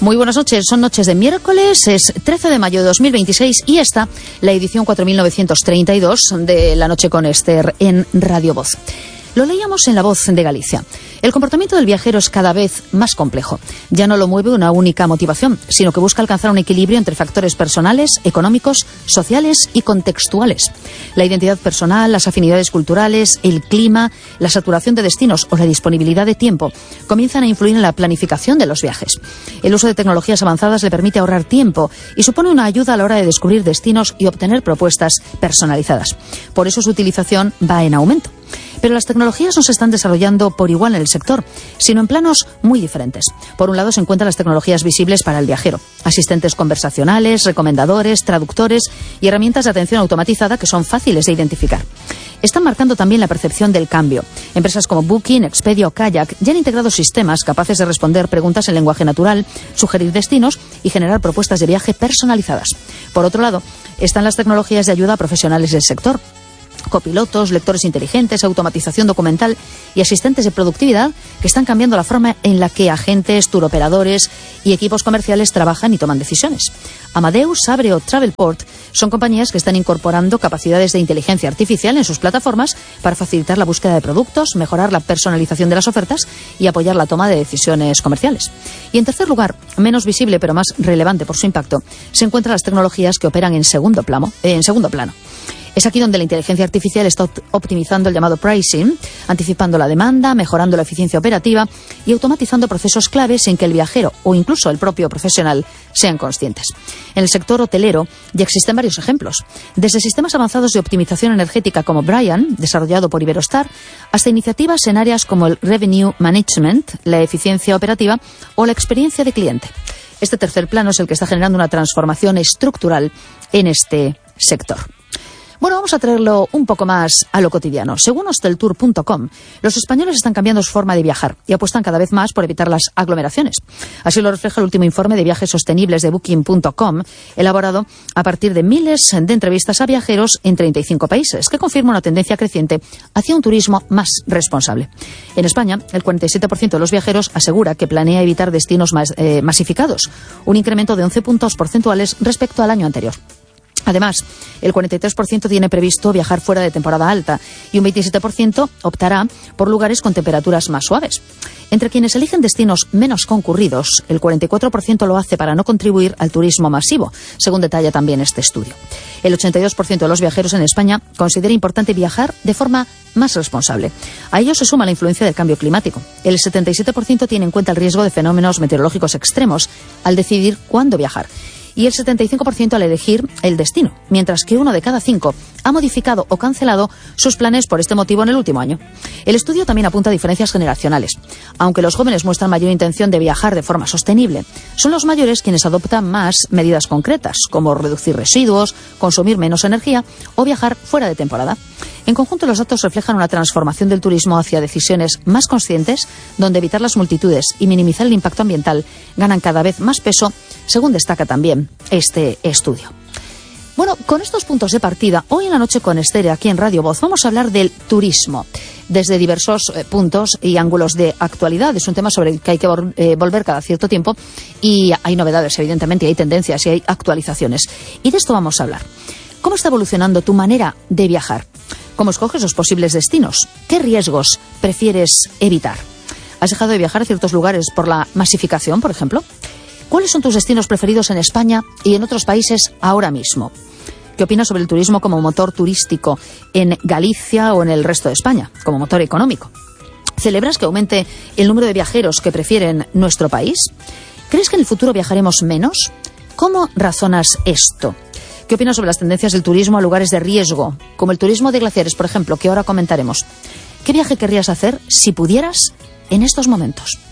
Muy buenas noches, son noches de miércoles, es 13 de mayo de 2026 y esta, la edición 4932 de La Noche con Esther en Radio Voz. Lo leíamos en La Voz de Galicia. El comportamiento del viajero es cada vez más complejo. Ya no lo mueve una única motivación, sino que busca alcanzar un equilibrio entre factores personales, económicos, sociales y contextuales. La identidad personal, las afinidades culturales, el clima, la saturación de destinos o la disponibilidad de tiempo comienzan a influir en la planificación de los viajes. El uso de tecnologías avanzadas le permite ahorrar tiempo y supone una ayuda a la hora de descubrir destinos y obtener propuestas personalizadas. Por eso su utilización va en aumento. Pero las tecnologías no se están desarrollando por igual en el sector, sino en planos muy diferentes. Por un lado se encuentran las tecnologías visibles para el viajero, asistentes conversacionales, recomendadores, traductores y herramientas de atención automatizada que son fáciles de identificar. Están marcando también la percepción del cambio. Empresas como Booking, Expedia o Kayak ya han integrado sistemas capaces de responder preguntas en lenguaje natural, sugerir destinos y generar propuestas de viaje personalizadas. Por otro lado, están las tecnologías de ayuda a profesionales del sector. Copilotos, lectores inteligentes, automatización documental y asistentes de productividad que están cambiando la forma en la que agentes, turoperadores y equipos comerciales trabajan y toman decisiones. Amadeus, Sabre o Travelport son compañías que están incorporando capacidades de inteligencia artificial en sus plataformas para facilitar la búsqueda de productos, mejorar la personalización de las ofertas y apoyar la toma de decisiones comerciales. Y en tercer lugar, menos visible pero más relevante por su impacto, se encuentran las tecnologías que operan en segundo plano. Es aquí donde la inteligencia artificial está optimizando el llamado pricing, anticipando la demanda, mejorando la eficiencia operativa y automatizando procesos claves en que el viajero o incluso el propio profesional sean conscientes. En el sector hotelero ya existen varios ejemplos, desde sistemas avanzados de optimización energética como Brian, desarrollado por Iberostar, hasta iniciativas en áreas como el revenue management, la eficiencia operativa o la experiencia de cliente. Este tercer plano es el que está generando una transformación estructural en este sector. Bueno, vamos a traerlo un poco más a lo cotidiano. Según hosteltour.com, los españoles están cambiando su forma de viajar y apuestan cada vez más por evitar las aglomeraciones. Así lo refleja el último informe de viajes sostenibles de Booking.com, elaborado a partir de miles de entrevistas a viajeros en 35 países, que confirma una tendencia creciente hacia un turismo más responsable. En España, el 47% de los viajeros asegura que planea evitar destinos masificados, un incremento de 11 puntos porcentuales respecto al año anterior. Además, el 43% tiene previsto viajar fuera de temporada alta y un 27% optará por lugares con temperaturas más suaves. Entre quienes eligen destinos menos concurridos, el 44% lo hace para no contribuir al turismo masivo, según detalla también este estudio. El 82% de los viajeros en España considera importante viajar de forma más responsable. A ello se suma la influencia del cambio climático. El 77% tiene en cuenta el riesgo de fenómenos meteorológicos extremos al decidir cuándo viajar. Y el 75% al elegir el destino, mientras que 1 de cada 5 ha modificado o cancelado sus planes por este motivo en el último año. El estudio también apunta a diferencias generacionales. Aunque los jóvenes muestran mayor intención de viajar de forma sostenible, son los mayores quienes adoptan más medidas concretas, como reducir residuos, consumir menos energía o viajar fuera de temporada. En conjunto, los datos reflejan una transformación del turismo hacia decisiones más conscientes, donde evitar las multitudes y minimizar el impacto ambiental ganan cada vez más peso, según destaca también este estudio. Bueno, con estos puntos de partida, hoy en La Noche con Esther, aquí en Radio Voz, vamos a hablar del turismo desde diversos puntos y ángulos de actualidad. Es un tema sobre el que hay que volver cada cierto tiempo y hay novedades, evidentemente, y hay tendencias y hay actualizaciones. Y de esto vamos a hablar. ¿Cómo está evolucionando tu manera de viajar? ¿Cómo escoges los posibles destinos? ¿Qué riesgos prefieres evitar? ¿Has dejado de viajar a ciertos lugares por la masificación, por ejemplo? ¿Cuáles son tus destinos preferidos en España y en otros países ahora mismo? ¿Qué opinas sobre el turismo como motor turístico en Galicia o en el resto de España, como motor económico? ¿Celebras que aumente el número de viajeros que prefieren nuestro país? ¿Crees que en el futuro viajaremos menos? ¿Cómo razonas esto? ¿Qué opinas sobre las tendencias del turismo a lugares de riesgo, como el turismo de glaciares, por ejemplo, que ahora comentaremos? ¿Qué viaje querrías hacer si pudieras en estos momentos?